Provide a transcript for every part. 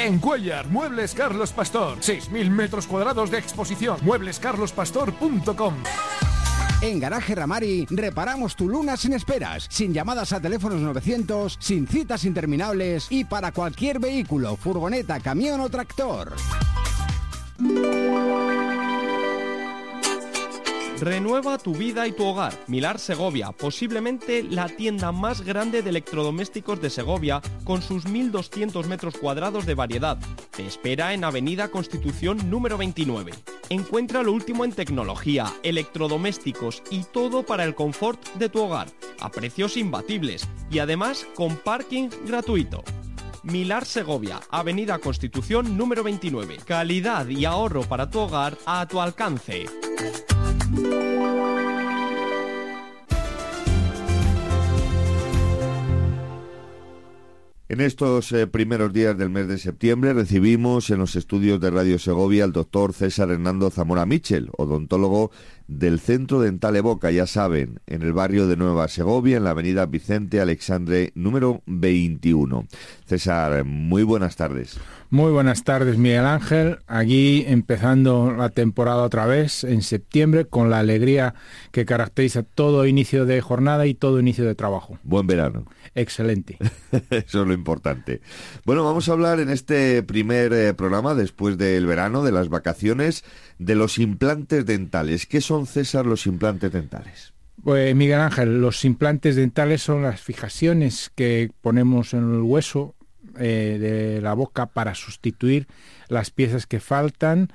En Cuéllar, Muebles Carlos Pastor. 6.000 metros cuadrados de exposición. mueblescarlospastor.com. En Garaje Ramari reparamos tu Luna sin esperas, sin llamadas a teléfonos 900, sin citas interminables y para cualquier vehículo, furgoneta, camión o tractor. Renueva tu vida y tu hogar. Milar Segovia, posiblemente la tienda más grande de electrodomésticos de Segovia, con sus 1.200 metros cuadrados de variedad. Te espera en Avenida Constitución número 29. Encuentra lo último en tecnología, electrodomésticos y todo para el confort de tu hogar, a precios imbatibles y además con parking gratuito. Milar Segovia, Avenida Constitución número 29. Calidad y ahorro para tu hogar a tu alcance. En estos primeros días del mes de septiembre recibimos en los estudios de Radio Segovia al doctor César Hernando Zamora Michel, odontólogo del Centro Dental Evoca, ya saben, en el barrio de Nueva Segovia, en la avenida Vicente Alexandre número 21. César, muy buenas tardes. Muy buenas tardes, Miguel Ángel. Aquí empezando la temporada otra vez en septiembre con la alegría que caracteriza todo inicio de jornada y todo inicio de trabajo. Buen verano. Excelente. Eso es lo importante. Bueno, vamos a hablar en este primer programa, después del verano, de las vacaciones, de los implantes dentales. ¿Qué son, César, los implantes dentales? Pues Miguel Ángel, los implantes dentales son las fijaciones que ponemos en el hueso de la boca para sustituir las piezas que faltan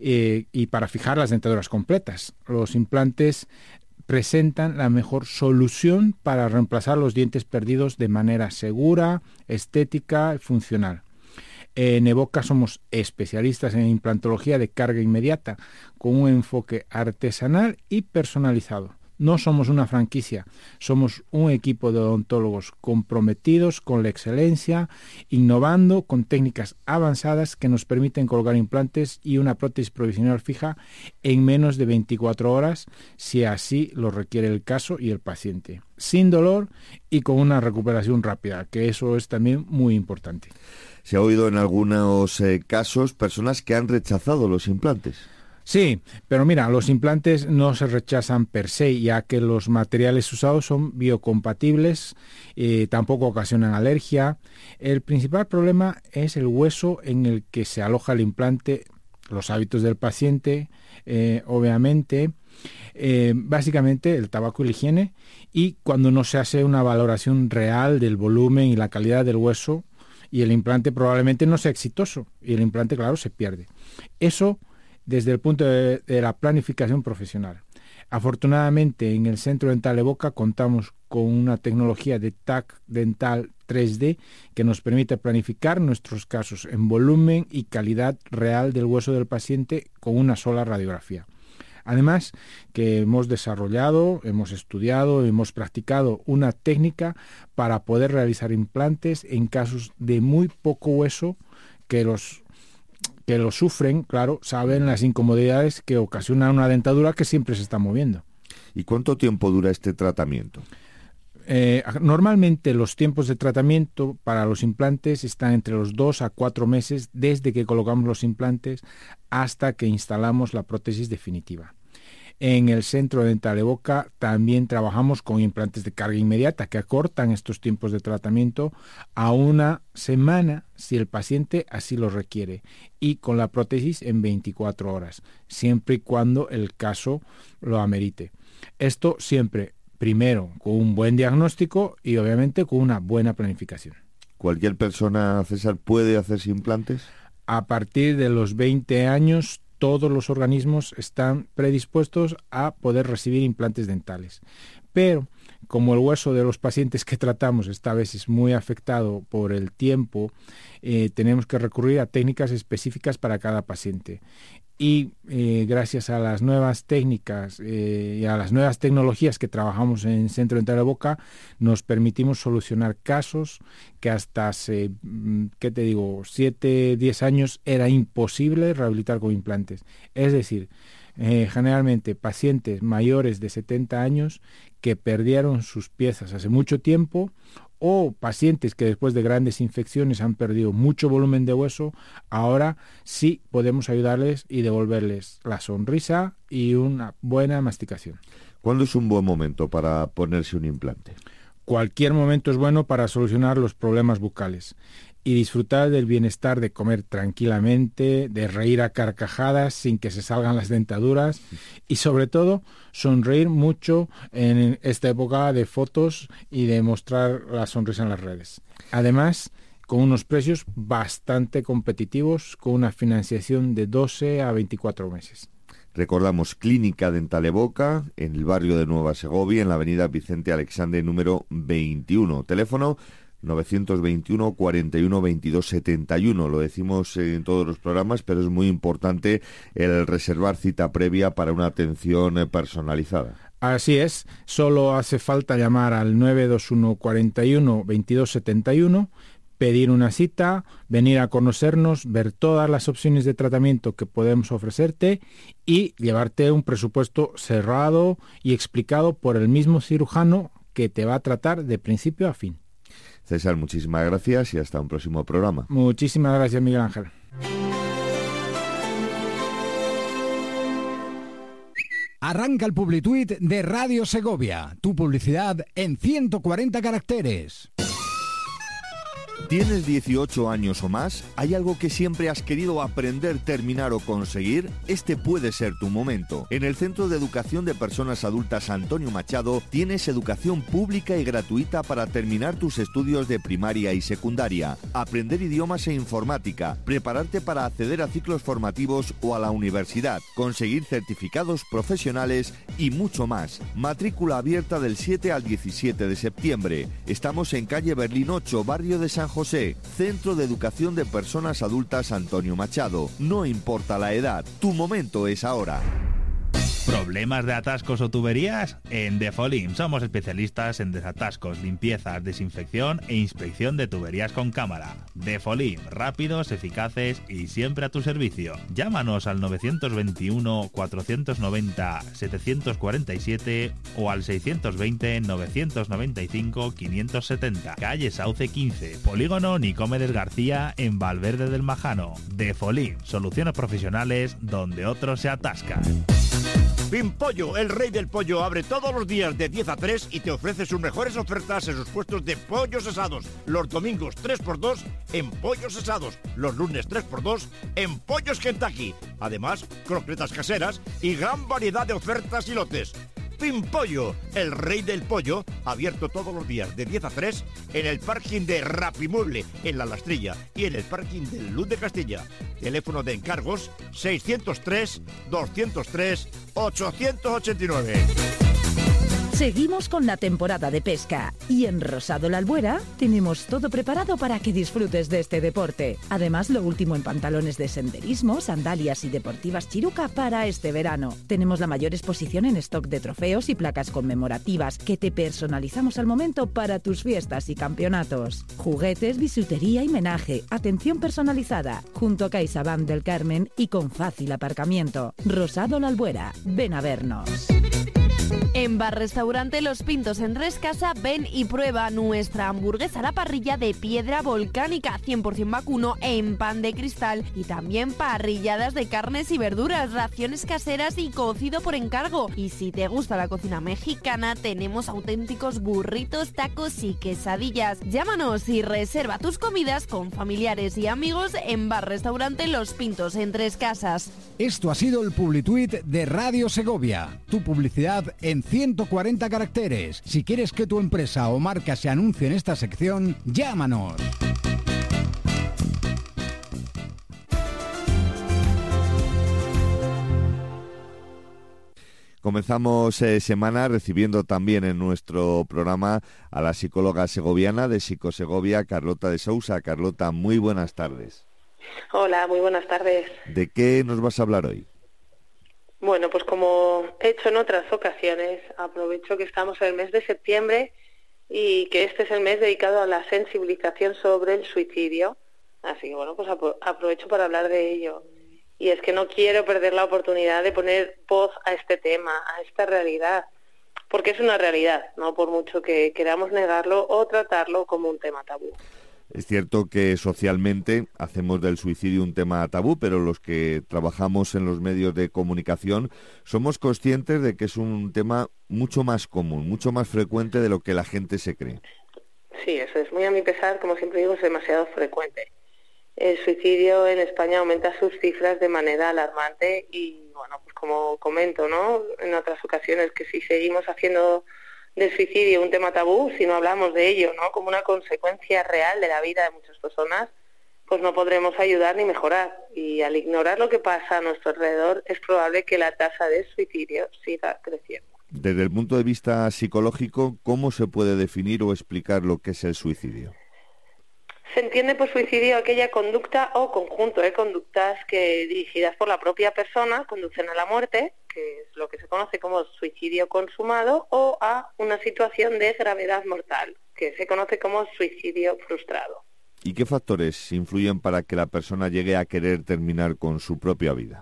y para fijar las dentaduras completas. Los implantes presentan la mejor solución para reemplazar los dientes perdidos de manera segura, estética y funcional. En Evoca somos especialistas en implantología de carga inmediata, con un enfoque artesanal y personalizado. No somos una franquicia, somos un equipo de odontólogos comprometidos con la excelencia, innovando con técnicas avanzadas que nos permiten colocar implantes y una prótesis provisional fija en menos de 24 horas, si así lo requiere el caso y el paciente, sin dolor y con una recuperación rápida, que eso es también muy importante. Se ha oído en algunos casos personas que han rechazado los implantes. Sí, pero mira, los implantes no se rechazan per se, ya que los materiales usados son biocompatibles, tampoco ocasionan alergia. El principal problema es el hueso en el que se aloja el implante, los hábitos del paciente, obviamente, básicamente el tabaco y la higiene, y cuando no se hace una valoración real del volumen y la calidad del hueso, y el implante probablemente no sea exitoso, y el implante, claro, se pierde. Eso desde el punto de la planificación profesional. Afortunadamente, en el Centro Dental Evoca contamos con una tecnología de TAC dental 3D que nos permite planificar nuestros casos en volumen y calidad real del hueso del paciente con una sola radiografía. Además, que hemos desarrollado, hemos estudiado, hemos practicado una técnica para poder realizar implantes en casos de muy poco hueso que los sufren, claro, saben las incomodidades que ocasiona una dentadura que siempre se está moviendo. ¿Y cuánto tiempo dura este tratamiento? Normalmente los tiempos de tratamiento para los implantes están entre los 2 a 4 meses desde que colocamos los implantes hasta que instalamos la prótesis definitiva. En el Centro Dental Evoca también trabajamos con implantes de carga inmediata que acortan estos tiempos de tratamiento a 1 semana si el paciente así lo requiere y con la prótesis en 24 horas, siempre y cuando el caso lo amerite. Esto siempre, primero, con un buen diagnóstico y obviamente con una buena planificación. ¿Cualquier persona, César, puede hacerse implantes? A partir de los 20 años, todos los organismos están predispuestos a poder recibir implantes dentales. Pero, como el hueso de los pacientes que tratamos está a veces muy afectado por el tiempo, tenemos que recurrir a técnicas específicas para cada paciente. Y gracias a las nuevas técnicas y a las nuevas tecnologías que trabajamos en Centro Dental Evoca, nos permitimos solucionar casos que hasta hace, 7, 10 años era imposible rehabilitar con implantes. Es decir, generalmente pacientes mayores de 70 años que perdieron sus piezas hace mucho tiempo o pacientes que después de grandes infecciones han perdido mucho volumen de hueso, ahora sí podemos ayudarles y devolverles la sonrisa y una buena masticación. ¿Cuándo es un buen momento para ponerse un implante? Cualquier momento es bueno para solucionar los problemas bucales y disfrutar del bienestar de comer tranquilamente, de reír a carcajadas sin que se salgan las dentaduras y sobre todo sonreír mucho en esta época de fotos y de mostrar la sonrisa en las redes. Además, con unos precios bastante competitivos, con una financiación de 12 a 24 meses. Recordamos, Clínica Dental Evoca, en el barrio de Nueva Segovia, en la avenida Vicente Alexandre número 21. Teléfono 921 41 22 71. Lo decimos en todos los programas, pero es muy importante el reservar cita previa para una atención personalizada. Así es, solo hace falta llamar al 921 41 22 71, pedir una cita, venir a conocernos, ver todas las opciones de tratamiento que podemos ofrecerte y llevarte un presupuesto cerrado y explicado por el mismo cirujano que te va a tratar de principio a fin. César, muchísimas gracias y hasta un próximo programa. Muchísimas gracias, Miguel Ángel. Arranca el Publituit de Radio Segovia. Tu publicidad en 140 caracteres. ¿Tienes 18 años o más? ¿Hay algo que siempre has querido aprender, terminar o conseguir? Este puede ser tu momento. En el Centro de Educación de Personas Adultas Antonio Machado tienes educación pública y gratuita para terminar tus estudios de primaria y secundaria, aprender idiomas e informática, prepararte para acceder a ciclos formativos o a la universidad, conseguir certificados profesionales y mucho más. Matrícula abierta del 7 al 17 de septiembre. Estamos en calle Berlín 8, barrio de San José, Centro de Educación de Personas Adultas Antonio Machado. No importa la edad, tu momento es ahora. ¿Problemas de atascos o tuberías? En Defolim somos especialistas en desatascos, limpiezas, desinfección e inspección de tuberías con cámara. Defolim, rápidos, eficaces y siempre a tu servicio. Llámanos al 921 490 747 o al 620 995 570. Calle Sauce 15, Polígono Nicómedes García en Valverde del Majano. Defolim, soluciones profesionales donde otros se atascan. Pimpollo, el rey del pollo, abre todos los días de 10 a 3 y te ofrece sus mejores ofertas en sus puestos de pollos asados. Los domingos 3x2 en pollos asados. Los lunes 3x2 en pollos Kentucky. Además, croquetas caseras y gran variedad de ofertas y lotes. Pimpollo, el rey del pollo, abierto todos los días de 10 a 3 en el parking de Rapimueble, en La Lastrilla, y en el parking del Luz de Castilla. Teléfono de encargos 603 203 889. Seguimos con la temporada de pesca y en Rosado La Albuera tenemos todo preparado para que disfrutes de este deporte. Además, lo último en pantalones de senderismo, sandalias y deportivas Chiruca para este verano. Tenemos la mayor exposición en stock de trofeos y placas conmemorativas que te personalizamos al momento para tus fiestas y campeonatos. Juguetes, bisutería y menaje, atención personalizada, junto a CaixaBank del Carmen y con fácil aparcamiento. Rosado La Albuera, ven a vernos. En Bar Restaurante Los Pintos en Rescasa, ven y prueba nuestra hamburguesa a la parrilla de piedra volcánica 100% vacuno en pan de cristal y también parrilladas de carnes y verduras, raciones caseras y cocido por encargo. Y si te gusta la cocina mexicana, tenemos auténticos burritos, tacos y quesadillas. Llámanos y reserva tus comidas con familiares y amigos en Bar Restaurante Los Pintos en Tres Casas. Esto ha sido el Publituit de Radio Segovia. Tu publicidad en 140 caracteres. Si quieres que tu empresa o marca se anuncie en esta sección, llámanos. Comenzamos semana recibiendo también en nuestro programa a la psicóloga segoviana de Psicosegovia, Carlota de Sousa. Carlota, muy buenas tardes. Hola, muy buenas tardes. ¿De qué nos vas a hablar hoy? Bueno, pues como he hecho en otras ocasiones, aprovecho que estamos en el mes de septiembre y que este es el mes dedicado a la sensibilización sobre el suicidio. Así que bueno, pues aprovecho para hablar de ello. Y es que no quiero perder la oportunidad de poner voz a este tema, a esta realidad. porque es una realidad, no por mucho que queramos negarlo o tratarlo como un tema tabú. Es cierto que socialmente hacemos del suicidio un tema tabú, pero los que trabajamos en los medios de comunicación somos conscientes de que es un tema mucho más común, mucho más frecuente de lo que la gente se cree. Sí, eso es. Muy a mi pesar, como siempre digo, es demasiado frecuente. El suicidio en España aumenta sus cifras de manera alarmante y, bueno, pues como comento, ¿no?, en otras ocasiones, que si seguimos haciendo del suicidio un tema tabú, si no hablamos de ello, ¿no?, como una consecuencia real de la vida de muchas personas, pues no podremos ayudar ni mejorar. Y al ignorar lo que pasa a nuestro alrededor, es probable que la tasa de suicidio siga creciendo. Desde el punto de vista psicológico, ¿cómo se puede definir o explicar lo que es el suicidio? Se entiende por suicidio aquella conducta o conjunto de conductas que, dirigidas por la propia persona, conducen a la muerte, que es lo que se conoce como suicidio consumado, o a una situación de gravedad mortal, que se conoce como suicidio frustrado. ¿Y qué factores influyen para que la persona llegue a querer terminar con su propia vida?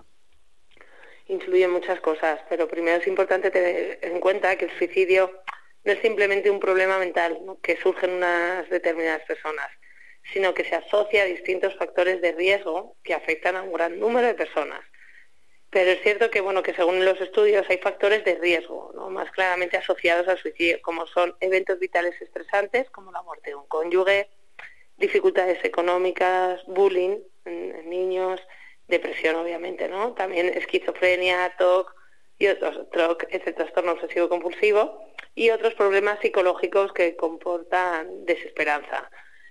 Influyen muchas cosas, pero primero es importante tener en cuenta que el suicidio no es simplemente un problema mental, ¿no?, que surge en unas determinadas personas, sino que se asocia a distintos factores de riesgo que afectan a un gran número de personas. Pero es cierto que, bueno, que según los estudios hay factores de riesgo, ¿no?, más claramente asociados al suicidio, como son eventos vitales estresantes, como la muerte de un cónyuge, dificultades económicas, bullying en niños, depresión obviamente, ¿no?, también esquizofrenia, TOC y otros, TROC, ese trastorno obsesivo compulsivo, y otros problemas psicológicos que comportan desesperanza.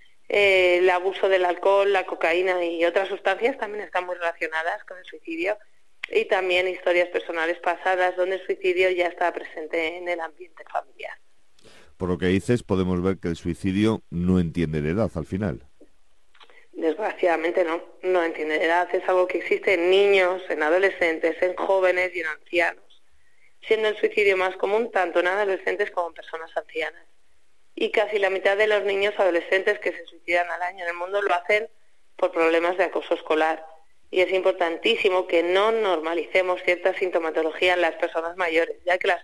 El abuso del alcohol, la cocaína y otras sustancias también están muy relacionadas con el suicidio, y también historias personales pasadas donde el suicidio ya está presente en el ambiente familiar. Por lo que dices, podemos ver que el suicidio no entiende de edad al final. Desgraciadamente no entiende de edad, es algo que existe en niños, en adolescentes, en jóvenes y en ancianos, siendo el suicidio más común tanto en adolescentes como en personas ancianas. Y casi la mitad de los niños adolescentes que se suicidan al año en el mundo lo hacen por problemas de acoso escolar. Y es importantísimo que no normalicemos cierta sintomatología en las personas mayores, ya que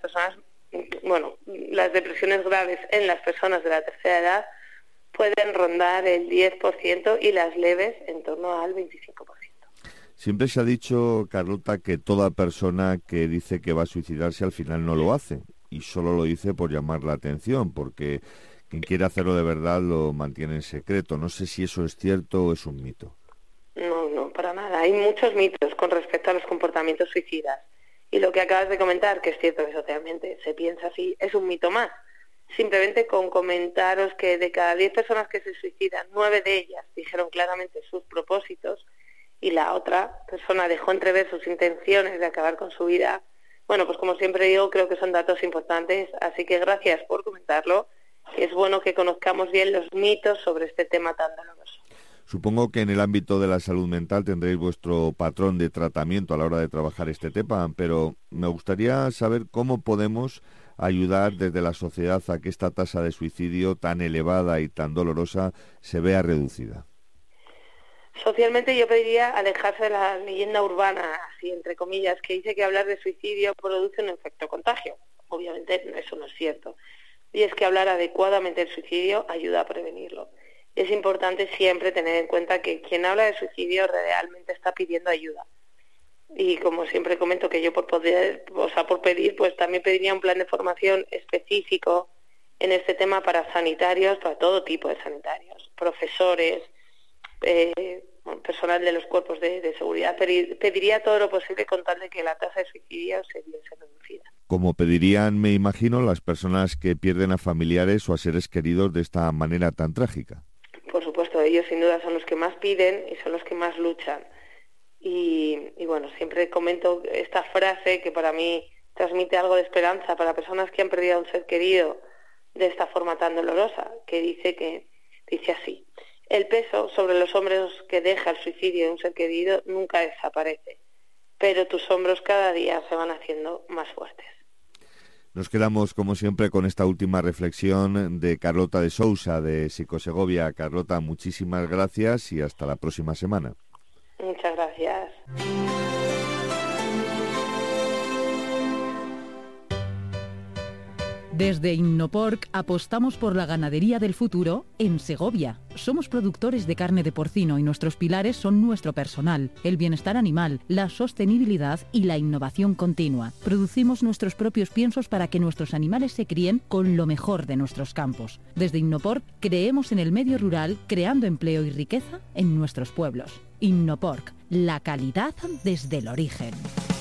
las depresiones graves en las personas de la tercera edad pueden rondar el 10% y las leves en torno al 25%. Siempre se ha dicho, Carlota, que toda persona que dice que va a suicidarse al final no lo hace. Y solo lo dice por llamar la atención, porque quien quiere hacerlo de verdad lo mantiene en secreto. No sé si eso es cierto o es un mito. No, para nada. Hay muchos mitos con respecto a los comportamientos suicidas. Y lo que acabas de comentar, que es cierto que socialmente se piensa así, es un mito más. Simplemente con comentaros que de cada 10 personas que se suicidan, 9 de ellas dijeron claramente sus propósitos y la otra persona dejó entrever sus intenciones de acabar con su vida. Bueno, pues como siempre digo, creo que son datos importantes, así que gracias por comentarlo. Es bueno que conozcamos bien los mitos sobre este tema tan doloroso. Supongo que en el ámbito de la salud mental tendréis vuestro patrón de tratamiento a la hora de trabajar este tema, pero me gustaría saber cómo podemos ayudar desde la sociedad a que esta tasa de suicidio tan elevada y tan dolorosa se vea reducida. Socialmente yo pediría alejarse de la leyenda urbana, así entre comillas, que dice que hablar de suicidio produce un efecto contagio. Obviamente eso no es cierto. Y es que hablar adecuadamente del suicidio ayuda a prevenirlo. Es importante siempre tener en cuenta que quien habla de suicidio realmente está pidiendo ayuda. Y como siempre comento que yo por pedir, pues también pediría un plan de formación específico en este tema para sanitarios, para todo tipo de sanitarios, profesores, personal de los cuerpos de seguridad. Pediría todo lo posible con tal de que la tasa de suicidio se viese reducida. Como pedirían, me imagino, las personas que pierden a familiares o a seres queridos de esta manera tan trágica. Por supuesto, ellos sin duda son los que más piden y son los que más luchan. Y bueno, siempre comento esta frase que para mí transmite algo de esperanza para personas que han perdido a un ser querido de esta forma tan dolorosa, que dice así: el peso sobre los hombros que deja el suicidio de un ser querido nunca desaparece, pero tus hombros cada día se van haciendo más fuertes. Nos quedamos, como siempre, con esta última reflexión de Carlota de Sousa, de Psicosegovia. Carlota, muchísimas gracias y hasta la próxima semana. Muchas gracias. Desde Innoporc apostamos por la ganadería del futuro en Segovia. Somos productores de carne de porcino y nuestros pilares son nuestro personal, el bienestar animal, la sostenibilidad y la innovación continua. Producimos nuestros propios piensos para que nuestros animales se críen con lo mejor de nuestros campos. Desde Innoporc creemos en el medio rural, creando empleo y riqueza en nuestros pueblos. Innoporc, la calidad desde el origen.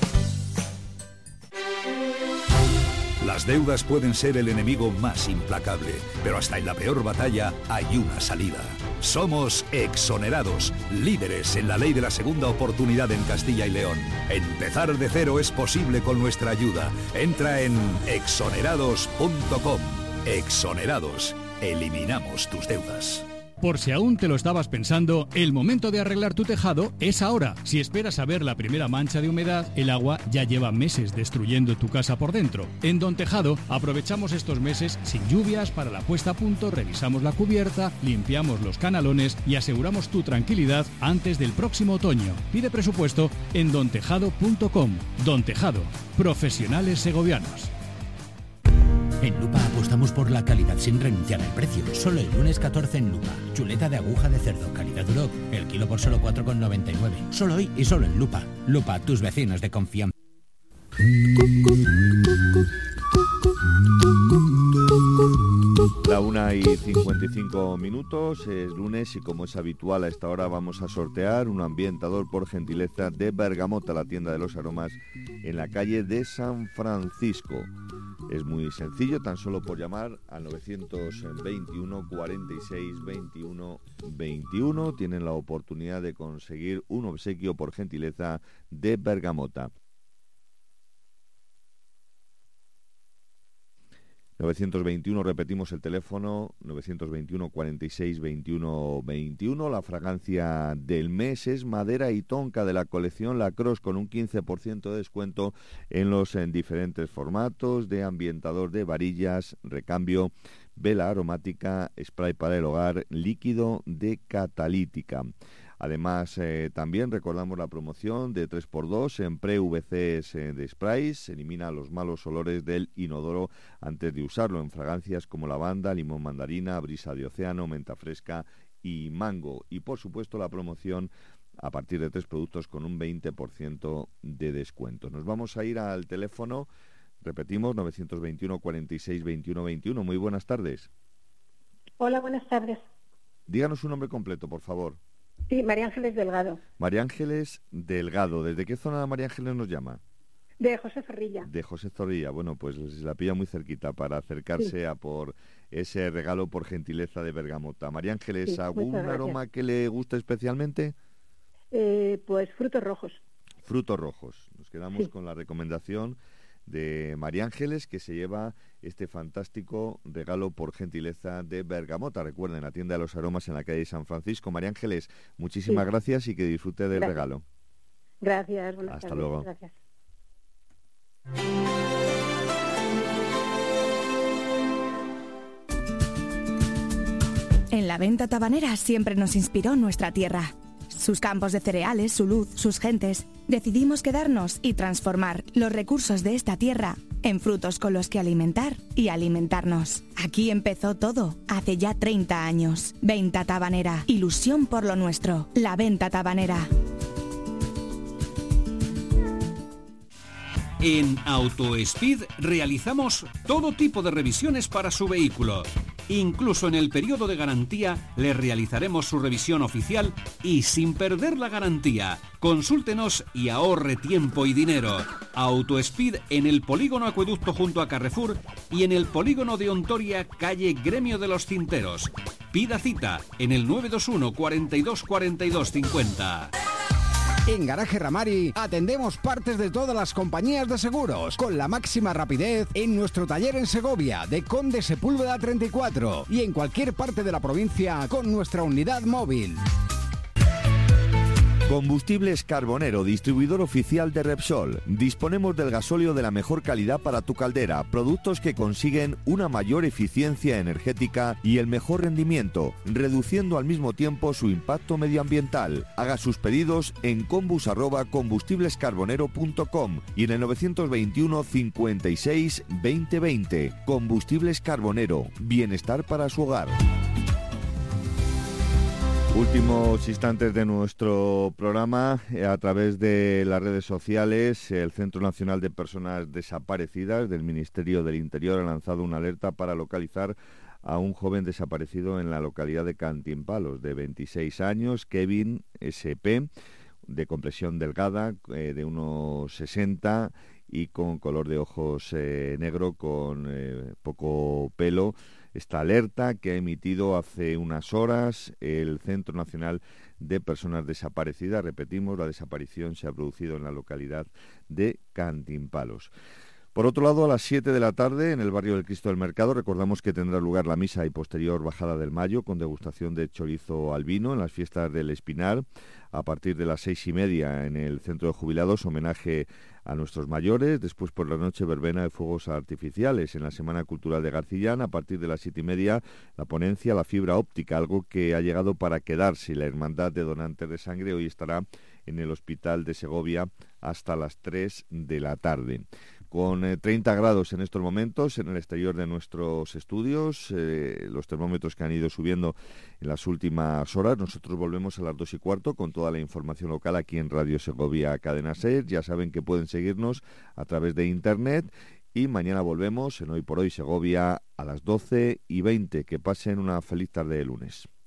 Las deudas pueden ser el enemigo más implacable, pero hasta en la peor batalla hay una salida. Somos Exonerados, líderes en la ley de la segunda oportunidad en Castilla y León. Empezar de cero es posible con nuestra ayuda. Entra en exonerados.com. Exonerados. Eliminamos tus deudas. Por si aún te lo estabas pensando, el momento de arreglar tu tejado es ahora. Si esperas a ver la primera mancha de humedad, el agua ya lleva meses destruyendo tu casa por dentro. En Don Tejado aprovechamos estos meses sin lluvias para la puesta a punto, revisamos la cubierta, limpiamos los canalones y aseguramos tu tranquilidad antes del próximo otoño. Pide presupuesto en dontejado.com. Don Tejado, profesionales segovianos. En Lupa apostamos por la calidad sin renunciar al precio. Solo el lunes 14 en Lupa. Chuleta de aguja de cerdo, calidad Duroc, el kilo por solo 4,99. Solo hoy y solo en Lupa. Lupa, tus vecinos de confianza. La 1:55, es lunes y como es habitual a esta hora vamos a sortear un ambientador por gentileza de Bergamota, la tienda de los aromas en la calle de San Francisco. Es muy sencillo, tan solo por llamar al 921 46 21 21 tienen la oportunidad de conseguir un obsequio por gentileza de Bergamota. 921, repetimos el teléfono, 921 46 21 21. La fragancia del mes es Madera y Tonka de la colección Lacrosse, con un 15% de descuento en diferentes formatos de ambientador de varillas, recambio, vela aromática, spray para el hogar, líquido de catalítica. Además, también recordamos la promoción de 3x2 en pre-VCs de sprays. Se elimina los malos olores del inodoro antes de usarlo en fragancias como lavanda, limón mandarina, brisa de océano, menta fresca y mango. Y, por supuesto, la promoción a partir de 3 productos con un 20% de descuento. Nos vamos a ir al teléfono, repetimos, 921 46 21 21. Muy buenas tardes. Hola, buenas tardes. Díganos su nombre completo, por favor. Sí, María Ángeles Delgado. María Ángeles Delgado. ¿Desde qué zona María Ángeles nos llama? De José Zorrilla. De José Zorrilla. Bueno, pues la pilla muy cerquita para acercarse a por ese regalo por gentileza de Bergamota. María Ángeles, ¿algún aroma que le guste especialmente? Pues frutos rojos. Frutos rojos. Nos quedamos con la recomendación de María Ángeles, que se lleva este fantástico regalo por gentileza de Bergamota. Recuerden, la tienda de los aromas en la calle San Francisco. María Ángeles, muchísimas gracias y que disfrute del regalo. Gracias, buenas Hasta tardes. luego. Gracias. En la venta tabanera siempre nos inspiró nuestra tierra. Sus campos de cereales, su luz, sus gentes. Decidimos quedarnos y transformar los recursos de esta tierra en frutos con los que alimentar y alimentarnos. Aquí empezó todo, hace ya 30 años. Venta tabanera, ilusión por lo nuestro. La venta tabanera. En AutoSpeed realizamos todo tipo de revisiones para su vehículo. Incluso en el periodo de garantía le realizaremos su revisión oficial y sin perder la garantía. Consúltenos y ahorre tiempo y dinero. AutoSpeed en el polígono Acueducto junto a Carrefour y en el polígono de Ontoria, calle Gremio de los Cinteros. Pida cita en el 921 42 42 50. En Garaje Ramari atendemos partes de todas las compañías de seguros con la máxima rapidez en nuestro taller en Segovia de Conde Sepúlveda 34 y en cualquier parte de la provincia con nuestra unidad móvil. Combustibles Carbonero, distribuidor oficial de Repsol. Disponemos del gasóleo de la mejor calidad para tu caldera, productos que consiguen una mayor eficiencia energética y el mejor rendimiento, reduciendo al mismo tiempo su impacto medioambiental. Haga sus pedidos en combus@combustiblescarbonero.com y en el 921 56 2020. Combustibles Carbonero, bienestar para su hogar. Últimos instantes de nuestro programa. A través de las redes sociales, el Centro Nacional de Personas Desaparecidas del Ministerio del Interior ha lanzado una alerta para localizar a un joven desaparecido en la localidad de Cantimpalos, de 26 años, Kevin S.P., de complexión delgada, de unos 60 y con color de ojos negro, con poco pelo. Esta alerta que ha emitido hace unas horas el Centro Nacional de Personas Desaparecidas. Repetimos, la desaparición se ha producido en la localidad de Cantimpalos. Por otro lado, a las 7 de la tarde, en el barrio del Cristo del Mercado, recordamos que tendrá lugar la misa y posterior bajada del Mayo, con degustación de chorizo al vino en las fiestas del Espinar. A partir de las 6:30 en el Centro de Jubilados, homenaje a nuestros mayores. Después, por la noche, verbena de fuegos artificiales. En la Semana Cultural de Garcillán, a partir de las 7:30, la ponencia La fibra óptica, algo que ha llegado para quedarse. La Hermandad de Donantes de Sangre hoy estará en el Hospital de Segovia hasta las 3 de la tarde. Con 30 grados en estos momentos en el exterior de nuestros estudios, los termómetros que han ido subiendo en las últimas horas. Nosotros volvemos a las 2:15 con toda la información local aquí en Radio Segovia Cadena Ser. Ya saben que pueden seguirnos a través de Internet y mañana volvemos en Hoy por Hoy Segovia a las 12:20. Que pasen una feliz tarde de lunes.